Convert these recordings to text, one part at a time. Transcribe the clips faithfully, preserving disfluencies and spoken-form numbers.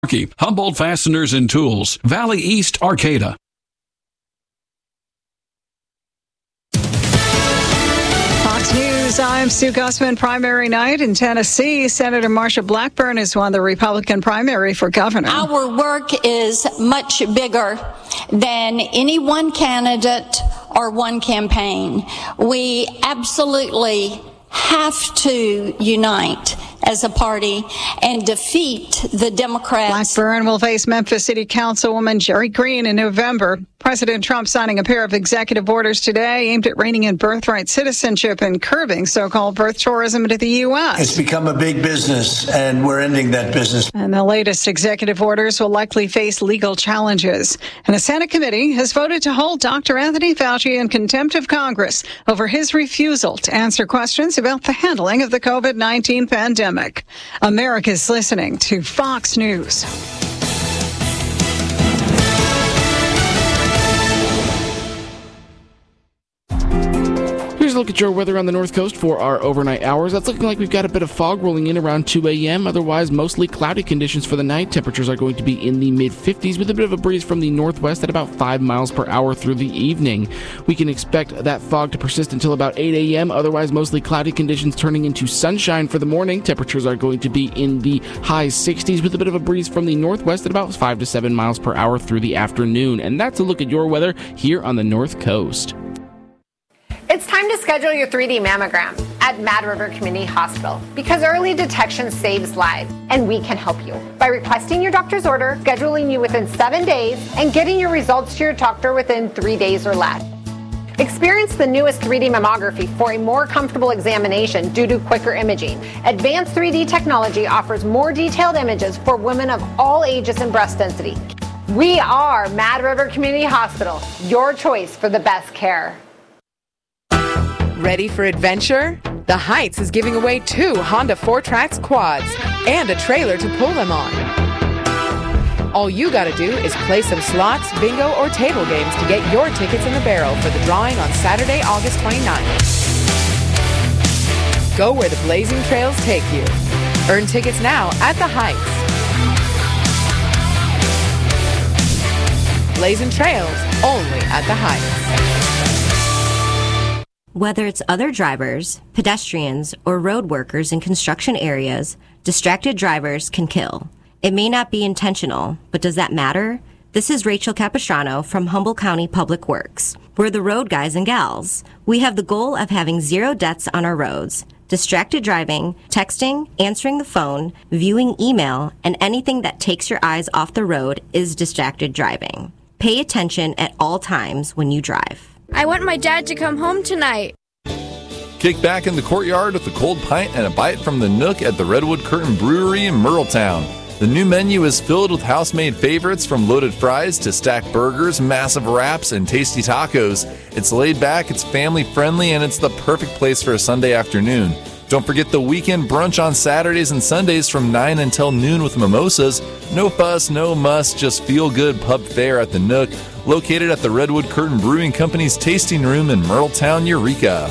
Humboldt Fasteners and Tools, Valley East, Arcata. Fox News, I'm Sue Gussman. Primary night in Tennessee. Senator Marsha Blackburn has won the Republican primary for governor. Our work is much bigger than any one candidate or one campaign. We absolutely have to unite as a party and defeat the Democrats. Blackburn will face Memphis City Councilwoman Jerry Green in November. President Trump signing a pair of executive orders today aimed at reining in birthright citizenship and curbing so-called birth tourism into the U S. It's become a big business, and we're ending that business. And the latest executive orders will likely face legal challenges. And a Senate committee has voted to hold Doctor Anthony Fauci in contempt of Congress over his refusal to answer questions about the handling of the COVID nineteen pandemic. America's listening to Fox News. Here's a look at your weather on the North Coast for our overnight hours. That's looking like we've got a bit of fog rolling in around two a.m. Otherwise, mostly cloudy conditions for the night. Temperatures are going to be in the mid-fifties with a bit of a breeze from the northwest at about five miles per hour through the evening. We can expect that fog to persist until about eight a.m. Otherwise, mostly cloudy conditions turning into sunshine for the morning. Temperatures are going to be in the high sixties with a bit of a breeze from the northwest at about five to seven miles per hour through the afternoon. And that's a look at your weather here on the North Coast. It's time to schedule your three D mammogram at Mad River Community Hospital because early detection saves lives, and we can help you by requesting your doctor's order, scheduling you within seven days, and getting your results to your doctor within three days or less. Experience the newest three D mammography for a more comfortable examination due to quicker imaging. Advanced three D technology offers more detailed images for women of all ages and breast density. We are Mad River Community Hospital, your choice for the best care. Ready for adventure? The Heights is giving away two Honda four Trax quads and a trailer to pull them on. All you gotta do is play some slots, bingo, or table games to get your tickets in the barrel for the drawing on Saturday, August twenty-ninth. Go where the blazing trails take you. Earn tickets now at the Heights. Blazing trails, only at the Heights. Whether it's other drivers, pedestrians, or road workers in construction areas, distracted drivers can kill. It may not be intentional, but does that matter? This is Rachel Capistrano from Humboldt County Public Works. We're the road guys and gals. We have the goal of having zero deaths on our roads. Distracted driving, texting, answering the phone, viewing email, and anything that takes your eyes off the road is distracted driving. Pay attention at all times when you drive. I want my dad to come home tonight. Kick back in the courtyard with a cold pint and a bite from the Nook at the Redwood Curtain Brewery in Myrtletown. The new menu is filled with house-made favorites from loaded fries to stacked burgers, massive wraps, and tasty tacos. It's laid back, it's family-friendly, and it's the perfect place for a Sunday afternoon. Don't forget the weekend brunch on Saturdays and Sundays from nine until noon with mimosas. No fuss, no muss, just feel-good pub fare at the Nook, located at the Redwood Curtain Brewing Company's tasting room in Myrtletown, Eureka.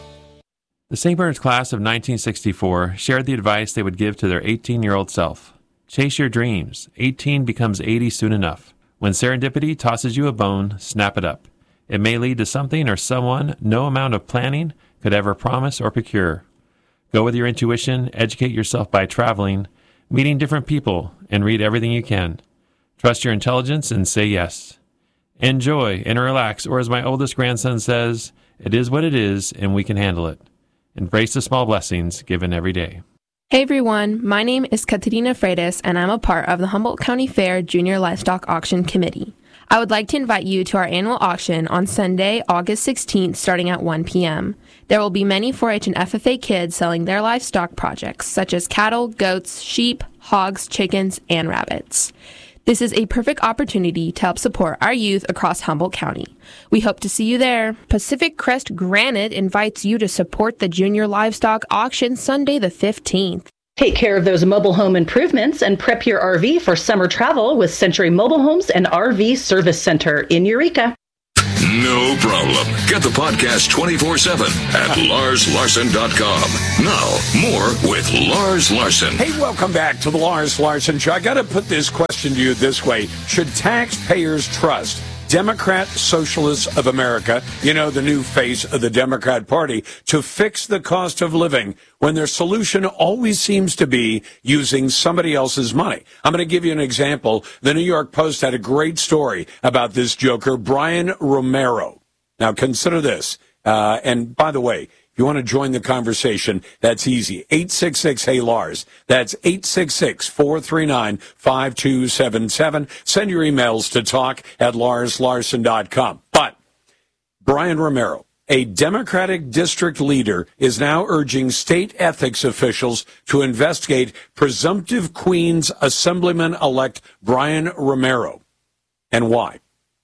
The Saint Bernard's class of nineteen sixty-four shared the advice they would give to their eighteen-year-old self. Chase your dreams. eighteen becomes eighty soon enough. When serendipity tosses you a bone, snap it up. It may lead to something or someone no amount of planning could ever promise or procure. Go with your intuition, educate yourself by traveling, meeting different people, and read everything you can. Trust your intelligence and say yes. Enjoy and relax, or as my oldest grandson says, it is what it is and we can handle it. Embrace the small blessings given every day. Hey everyone, my name is Katerina Freitas and I'm a part of the Humboldt County Fair Junior Livestock Auction Committee. I would like to invite you to our annual auction on Sunday, August sixteenth, starting at one p.m. There will be many four H and F F A kids selling their livestock projects, such as cattle, goats, sheep, hogs, chickens, and rabbits. This is a perfect opportunity to help support our youth across Humboldt County. We hope to see you there. Pacific Crest Granite invites you to support the Junior Livestock Auction Sunday the fifteenth. Take care of those mobile home improvements and prep your R V for summer travel with Century Mobile Homes and R V Service Center in Eureka. No problem. Get the podcast twenty-four seven at lars larson dot com. Now, more with Lars Larson. Hey, welcome back to the Lars Larson Show. I got to put this question to you this way. Should taxpayers trust Democrat Socialists of America, you know, the new face of the Democrat Party, to fix the cost of living when their solution always seems to be using somebody else's money? I'm going to give you an example. The New York Post had a great story about this joker, Brian Romero. Now, consider this. Uh, and by the way, if you want to join the conversation, that's easy. eight six six, hey Lars. That's eight six six, four three nine, five two seven seven. Send your emails to talk at lars larson dot com. But Brian Romero, a Democratic district leader, is now urging state ethics officials to investigate presumptive Queens Assemblyman-elect Brian Romero. And why?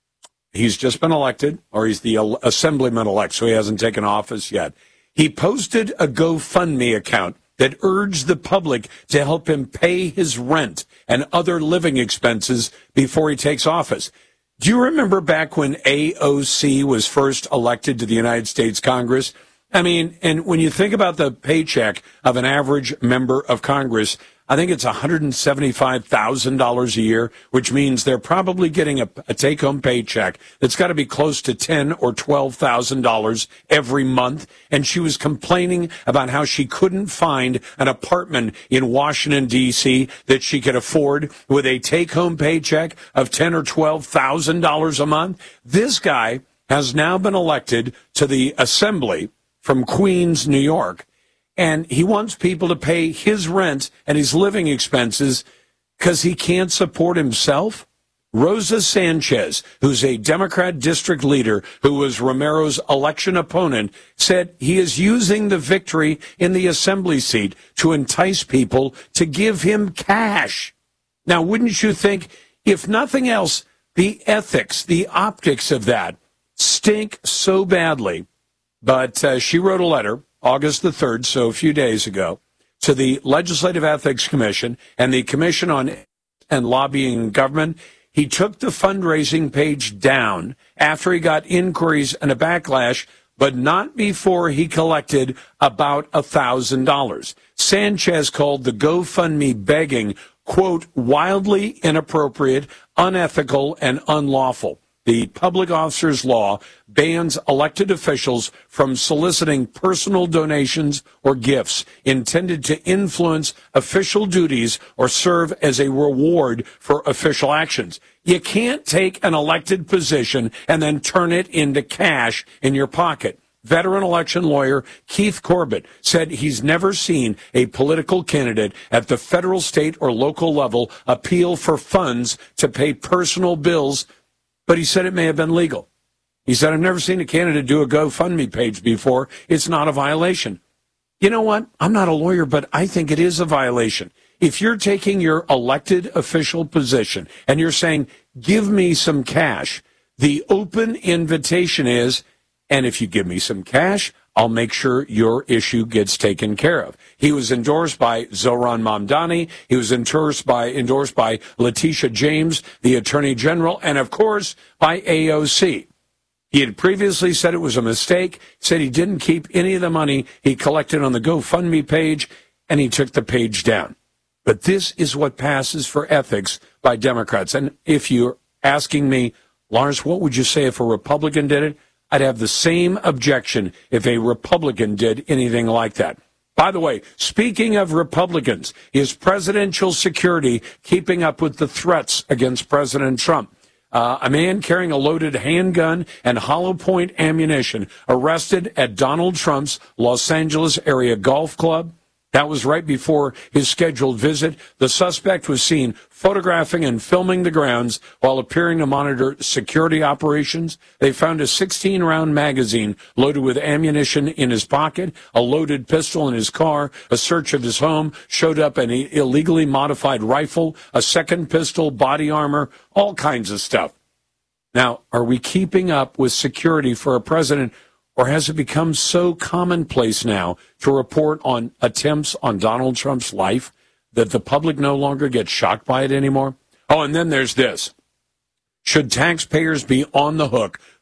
He's just been elected, or he's the Assemblyman-elect, so he hasn't taken office yet. He posted a GoFundMe account that urged the public to help him pay his rent and other living expenses before he takes office. Do you remember back when A O C was first elected to the United States Congress? I mean, and when you think about the paycheck of an average member of Congress, I think it's one hundred seventy-five thousand dollars a year, which means they're probably getting a, a take-home paycheck that's got to be close to ten thousand dollars or twelve thousand dollars every month. And she was complaining about how she couldn't find an apartment in Washington, D C that she could afford with a take-home paycheck of ten thousand dollars or twelve thousand dollars a month. This guy has now been elected to the Assembly from Queens, New York. And he wants people to pay his rent and his living expenses because he can't support himself. Rosa Sanchez, who's a Democrat district leader who was Romero's election opponent, said he is using the victory in the assembly seat to entice people to give him cash. Now, wouldn't you think, if nothing else, the ethics, the optics of that stink so badly? But uh, she wrote a letter August the third, so a few days ago, to the Legislative Ethics Commission and the Commission on and Lobbying in Government. He took the fundraising page down after he got inquiries and a backlash, but not before he collected about one thousand dollars. Sanchez called the GoFundMe begging, quote, wildly inappropriate, unethical, and unlawful. The Public Officers Law bans elected officials from soliciting personal donations or gifts intended to influence official duties or serve as a reward for official actions. You can't take an elected position and then turn it into cash in your pocket. Veteran election lawyer Keith Corbett said he's never seen a political candidate at the federal, state, or local level appeal for funds to pay personal bills, but he said it may have been legal. He said, I've never seen a candidate do a GoFundMe page before. It's not a violation. You know what? I'm not a lawyer, but I think it is a violation. If you're taking your elected official position and you're saying, give me some cash, the open invitation is, and if you give me some cash, I'll make sure your issue gets taken care of. He was endorsed by Zohran Mamdani. He was endorsed by, endorsed by Letitia James, the Attorney General, and, of course, by A O C. He had previously said it was a mistake, said he didn't keep any of the money he collected on the GoFundMe page, and he took the page down. But this is what passes for ethics by Democrats. And if you're asking me, Lars, what would you say if a Republican did it? I'd have the same objection if a Republican did anything like that. By the way, speaking of Republicans, is presidential security keeping up with the threats against President Trump? Uh, a man carrying a loaded handgun and hollow point ammunition arrested at Donald Trump's Los Angeles area golf club. That was right before his scheduled visit. The suspect was seen photographing and filming the grounds while appearing to monitor security operations. They found a sixteen-round magazine loaded with ammunition in his pocket, a loaded pistol in his car. A search of his home showed up an illegally modified rifle, a second pistol, body armor, all kinds of stuff. Now, are we keeping up with security for a president? Or has it become so commonplace now to report on attempts on Donald Trump's life that the public no longer gets shocked by it anymore? Oh, and then there's this. Should taxpayers be on the hook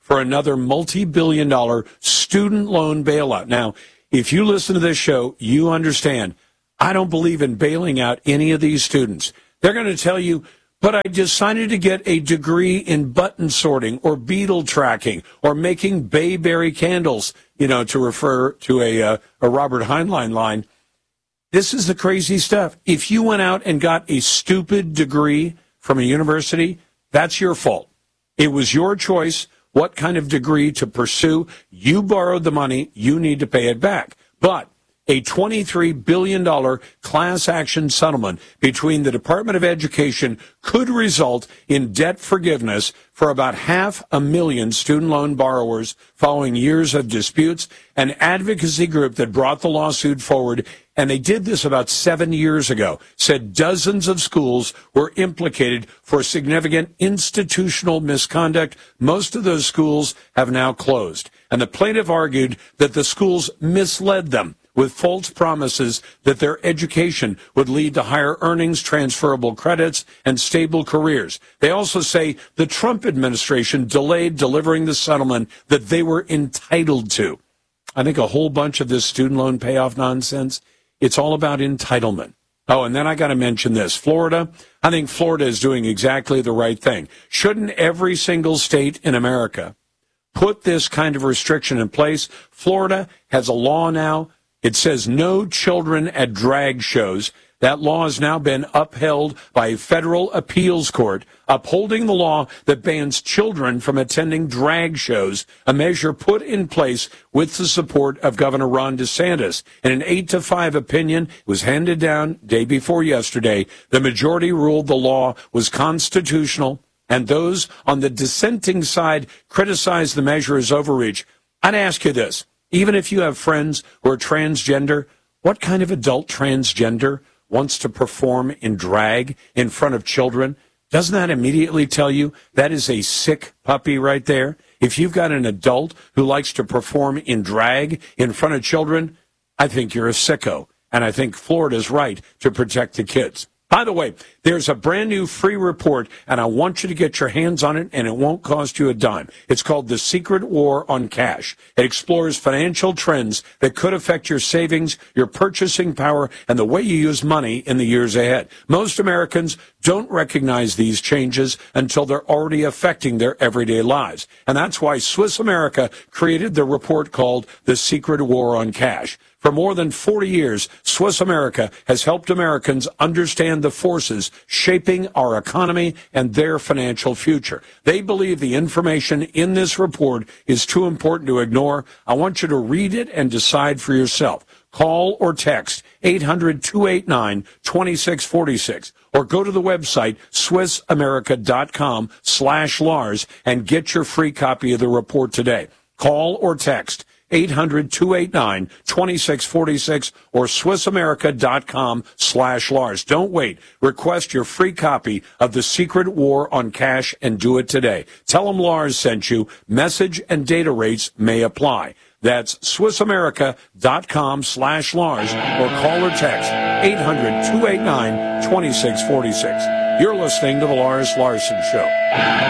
for another multi-billion dollar student loan bailout. Now, if you listen to this show, you understand I don't believe in bailing out any of these students. They're going to tell you, but I decided to get a degree in button sorting or beetle tracking or making bayberry candles, you know, to refer to a, uh, a Robert Heinlein line. This is the crazy stuff. If you went out and got a stupid degree from a university, that's your fault. It was your choice what kind of degree to pursue. You borrowed the money. You need to pay it back. But a twenty-three billion dollars class action settlement between the Department of Education could result in debt forgiveness for about half a million student loan borrowers following years of disputes. An advocacy group that brought the lawsuit forward, and they did this about seven years ago, said dozens of schools were implicated for significant institutional misconduct. Most of those schools have now closed. And the plaintiff argued that the schools misled them with false promises that their education would lead to higher earnings, transferable credits, and stable careers. They also say the Trump administration delayed delivering the settlement that they were entitled to. I think a whole bunch of this student loan payoff nonsense, it's all about entitlement. Oh, and then I got to mention this. Florida, I think Florida is doing exactly the right thing. Shouldn't every single state in America put this kind of restriction in place? Florida has a law now. It says no children at drag shows. That law has now been upheld by a federal appeals court, upholding the law that bans children from attending drag shows, a measure put in place with the support of Governor Ron DeSantis. In an eight to five opinion, it was handed down day before yesterday. The majority ruled the law was constitutional, and those on the dissenting side criticized the measure as overreach. I'd ask you this. Even if you have friends who are transgender, what kind of adult transgender wants to perform in drag in front of children? Doesn't that immediately tell you that is a sick puppy right there? If you've got an adult who likes to perform in drag in front of children, I think you're a sicko. And I think Florida's right to protect the kids. By the way, there's a brand new free report, and I want you to get your hands on it, and it won't cost you a dime. It's called The Secret War on Cash. It explores financial trends that could affect your savings, your purchasing power, and the way you use money in the years ahead. Most Americans don't recognize these changes until they're already affecting their everyday lives. And that's why Swiss America created the report called The Secret War on Cash. For more than forty years, Swiss America has helped Americans understand the forces shaping our economy and their financial future. They believe the information in this report is too important to ignore. I want you to read it and decide for yourself. Call or text eight hundred, two eight nine, two six four six or go to the website swissamerica.com slash Lars and get your free copy of the report today. Call or text eight hundred, two eight nine, two six four six or swissamerica.com slash Lars. Don't wait. Request your free copy of The Secret War on Cash and do it today. Tell them Lars sent you. Message and data rates may apply. That's swissamerica.com slash Lars or call or text eight hundred, two eight nine, two six four six. You're listening to The Lars Larson Show.